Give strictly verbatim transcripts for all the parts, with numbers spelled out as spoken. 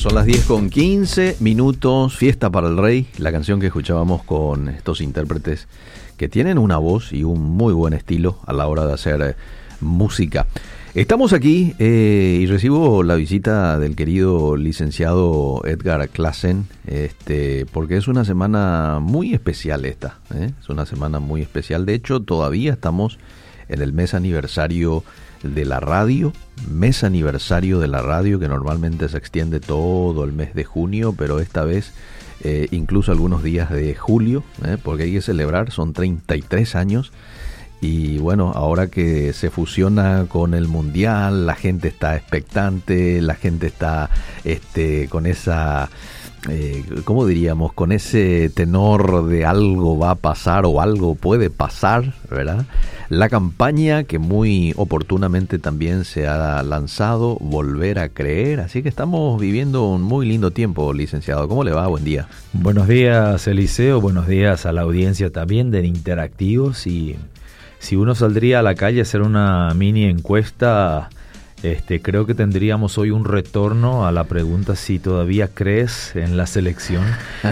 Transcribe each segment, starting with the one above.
Son las diez con quince minutos, Fiesta para el Rey, la canción que escuchábamos con estos intérpretes que tienen una voz y un muy buen estilo a la hora de hacer eh, música. Estamos aquí eh, y recibo la visita del querido licenciado Edgar Clasen, este, porque es una semana muy especial esta, ¿eh? Es una semana muy especial. De hecho, todavía estamos en el mes aniversario de la radio, mes aniversario de la radio que normalmente se extiende todo el mes de junio, pero esta vez eh, incluso algunos días de julio, ¿eh? Porque hay que celebrar, son treinta y tres años. Y bueno, ahora que se fusiona con el Mundial, la gente está expectante, la gente está este, con esa, eh, ¿cómo diríamos? Con ese tenor de algo va a pasar o algo puede pasar, ¿verdad? La campaña que muy oportunamente también se ha lanzado, Volver a Creer, así que estamos viviendo un muy lindo tiempo, licenciado. ¿Cómo le va? Buen día. Buenos días, Eliseo, buenos días a la audiencia también de Interactivos. Y si uno saldría a la calle a hacer una mini encuesta, este, creo que tendríamos hoy un retorno a la pregunta si todavía crees en la selección.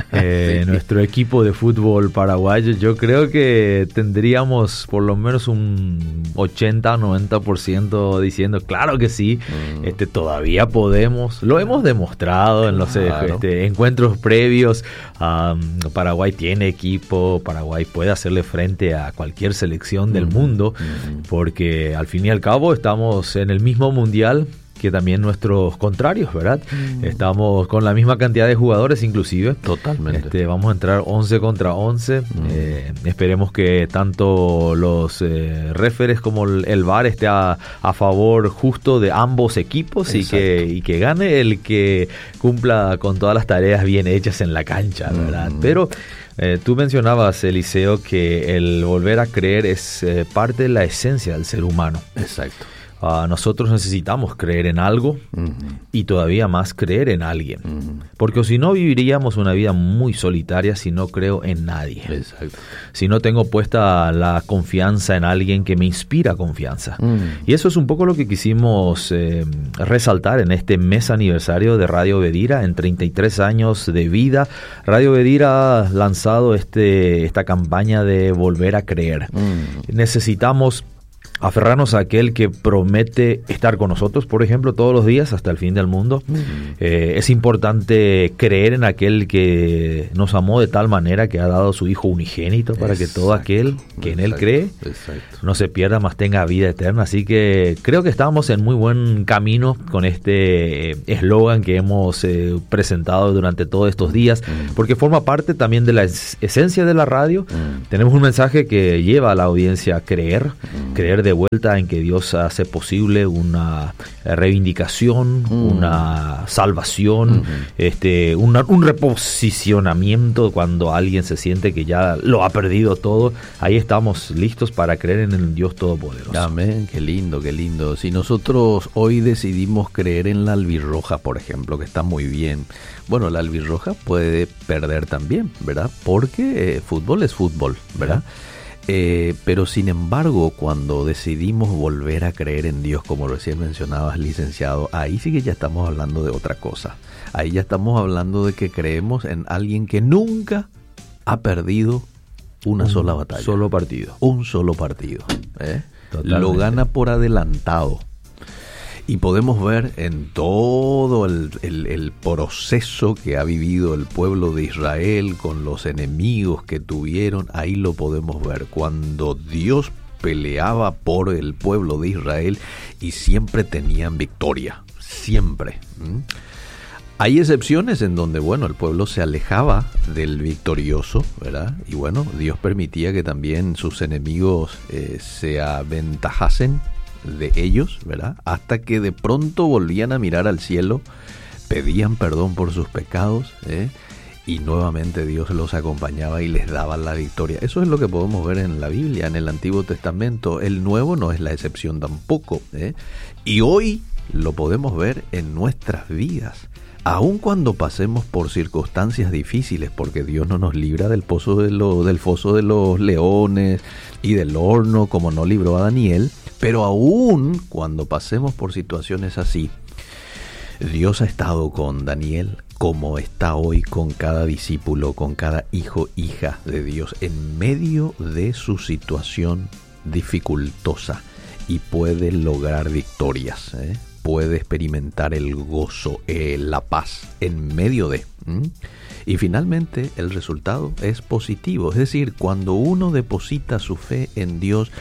Eh, sí. Nuestro equipo de fútbol paraguayo, yo creo que tendríamos por lo menos un ochenta a noventa por ciento diciendo, claro que sí, mm. este, todavía podemos. Lo hemos demostrado en los claro. este, encuentros previos. Um, Paraguay tiene equipo, Paraguay puede hacerle frente a cualquier selección del mm. mundo, mm. porque al fin y al cabo estamos en el mismo mundial que también nuestros contrarios, ¿verdad? Mm. Estamos con la misma cantidad de jugadores inclusive. Totalmente. Este, vamos a entrar once contra once. Mm. Eh, esperemos que tanto los eh, referees como el, el V A R esté a, a favor justo de ambos equipos y que, y que gane el que cumpla con todas las tareas bien hechas en la cancha, ¿verdad? Mm. Pero eh, tú mencionabas, Eliseo, que el volver a creer es eh, parte de la esencia del ser humano. Exacto. Uh, nosotros necesitamos creer en algo uh-huh. y todavía más creer en alguien. Uh-huh. Porque si no viviríamos una vida muy solitaria si no creo en nadie. Exacto. Si no tengo puesta la confianza en alguien que me inspira confianza. Uh-huh. Y eso es un poco lo que quisimos eh, resaltar en este mes aniversario de Radio Bedira, en treinta y tres años de vida. Radio Bedira ha lanzado este, esta campaña de volver a creer. Uh-huh. Necesitamos aferrarnos a aquel que promete estar con nosotros, por ejemplo, todos los días hasta el fin del mundo. Uh-huh. Eh, es importante creer en aquel que nos amó de tal manera que ha dado su Hijo unigénito para Exacto. que todo aquel que en Exacto. Él cree Exacto. no se pierda, mas tenga vida eterna. Así que creo que estamos en muy buen camino con este eslogan que hemos eh, presentado durante todos estos días, uh-huh. porque forma parte también de la es- esencia de la radio. Uh-huh. Tenemos un mensaje que lleva a la audiencia a creer, uh-huh. creer de de vuelta en que Dios hace posible una reivindicación, mm. una salvación, mm-hmm. este, una, un reposicionamiento cuando alguien se siente que ya lo ha perdido todo. Ahí estamos listos para creer en el Dios Todopoderoso. Amén, qué lindo, qué lindo. Si nosotros hoy decidimos creer en la albirroja, por ejemplo, que está muy bien, bueno, la albirroja puede perder también, ¿verdad? Porque eh, fútbol es fútbol, ¿verdad? Eh, pero sin embargo, cuando decidimos volver a creer en Dios, como recién mencionabas, licenciado, ahí sí que ya estamos hablando de otra cosa. Ahí ya estamos hablando de que creemos en alguien que nunca ha perdido una un sola batalla. Solo partido. Un solo partido. ¿eh? Lo gana por adelantado. Y podemos ver en todo el, el, el proceso que ha vivido el pueblo de Israel con los enemigos que tuvieron, ahí lo podemos ver. Cuando Dios peleaba por el pueblo de Israel y siempre tenían victoria, siempre. ¿Mm? Hay excepciones en donde, bueno, el pueblo se alejaba del victorioso, ¿verdad? Y bueno, Dios permitía que también sus enemigos eh, se aventajasen de ellos, ¿verdad? Hasta que de pronto volvían a mirar al cielo, pedían perdón por sus pecados, ¿eh? Y nuevamente Dios los acompañaba y les daba la victoria. Eso es lo que podemos ver en la Biblia, en el Antiguo Testamento. El Nuevo no es la excepción tampoco, ¿eh? Y hoy lo podemos ver en nuestras vidas. Aun cuando pasemos por circunstancias difíciles, porque Dios no nos libra del pozo de lo, del foso de los leones y del horno, como no libró a Daniel, pero aún cuando pasemos por situaciones así, Dios ha estado con Daniel como está hoy con cada discípulo, con cada hijo, hija de Dios, en medio de su situación dificultosa, y puede lograr victorias, ¿eh? Puede experimentar el gozo, eh, la paz en medio de... ¿m? Y finalmente el resultado es positivo, es decir, cuando uno deposita su fe en Dios,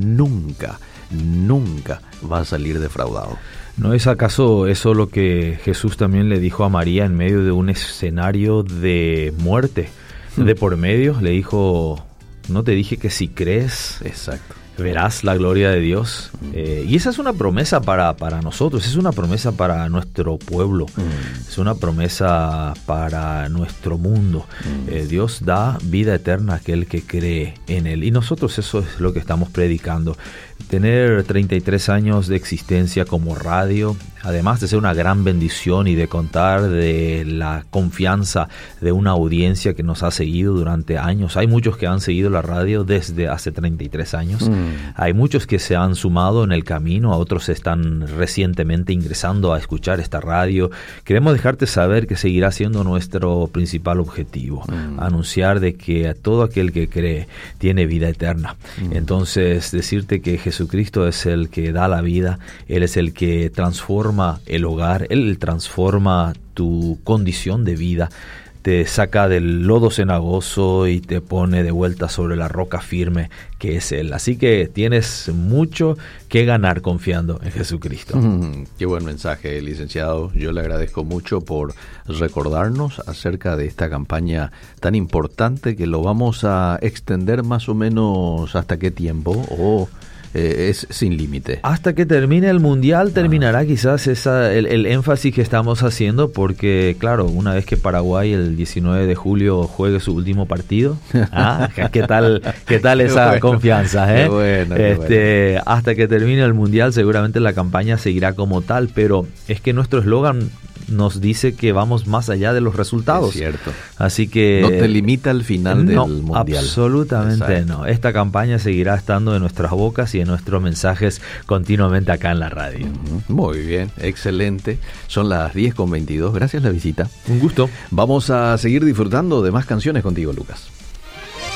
nunca, nunca va a salir defraudado. ¿No es acaso eso lo que Jesús también le dijo a María en medio de un escenario de muerte? Hmm. De por medio le dijo, ¿no te dije que si crees, exacto, verás la gloria de Dios? Mm. Eh, y esa es una promesa para, para nosotros, es una promesa para nuestro pueblo, mm. es una promesa para nuestro mundo. Mm. Eh, Dios da vida eterna a aquel que cree en Él. Y nosotros eso es lo que estamos predicando. Tener treinta y tres años de existencia como radio, además de ser una gran bendición y de contar de la confianza de una audiencia que nos ha seguido durante años. Hay muchos que han seguido la radio desde hace treinta y tres años. Mm. Hay muchos que se han sumado en el camino, a otros están recientemente ingresando a escuchar esta radio. Queremos dejarte saber que seguirá siendo nuestro principal objetivo, mm. anunciar de que a todo aquel que cree tiene vida eterna. Mm. Entonces, decirte que Jesucristo es el que da la vida, Él es el que transforma el hogar, Él transforma tu condición de vida, te saca del lodo cenagoso y te pone de vuelta sobre la roca firme que es Él. Así que tienes mucho que ganar confiando en Jesucristo. Mm, qué buen mensaje, licenciado. Yo le agradezco mucho por recordarnos acerca de esta campaña tan importante, que lo vamos a extender más o menos hasta qué tiempo, o... Eh, es sin límite. Hasta que termine el Mundial terminará ah. quizás esa, el, el énfasis que estamos haciendo, porque claro, una vez que Paraguay el diecinueve de julio juegue su último partido, ¿ah? ¿qué tal, qué tal esa bueno, confianza? ¿eh? Qué bueno, este, qué bueno. Hasta que termine el Mundial seguramente la campaña seguirá como tal, pero es que nuestro eslogan nos dice que vamos más allá de los resultados. Es cierto. Así que... no te limita al final no, del Mundial. Absolutamente Exacto. no. Esta campaña seguirá estando en nuestras bocas y en nuestros mensajes continuamente acá en la radio. Uh-huh. Muy bien, excelente. Son las diez con veintidós. Gracias la visita. Un gusto. Vamos a seguir disfrutando de más canciones contigo, Lucas.